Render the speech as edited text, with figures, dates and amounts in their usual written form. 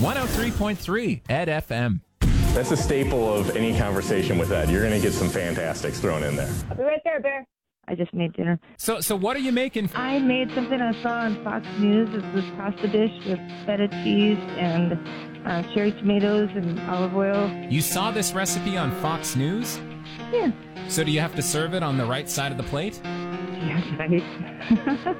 103.3 Ed FM. That's a staple of any conversation with Ed. You're going to get some fantastics thrown in there. I'll be right there, Bear. I just made dinner. So what are you making? I made something I saw on Fox News. It was pasta dish with feta cheese and cherry tomatoes and olive oil. You saw this recipe on Fox News? Yeah. So do you have to serve it on the right side of the plate? Yes, right.